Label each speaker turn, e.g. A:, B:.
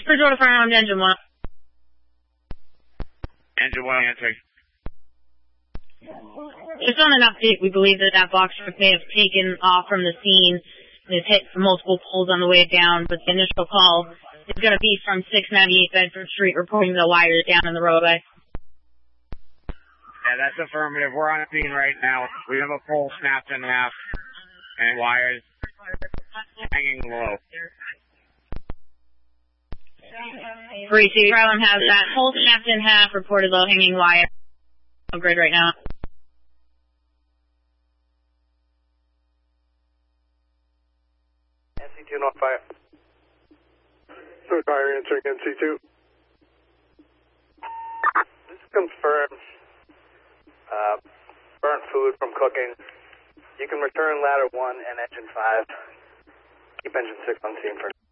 A: Bridgewater Fire, I'm Engine 1.
B: Engine 1 answering.
A: Just on an update, we believe that box truck may have taken off from the scene. It's hit multiple poles on the way down, but the initial call is going to be from 698 Bedford Street, reporting the wires down in the roadway.
B: Yeah, that's affirmative. We're on a scene right now. We have a pole snapped in half and wires hanging low.
A: 3-2, Harlem has that pole snapped in half, reported low hanging wire. No grid right now.
C: NC2 not fire. Third fire answering NC2. This confirms burnt food from cooking. You can return ladder 1 and engine 5. Keep engine 6 on scene for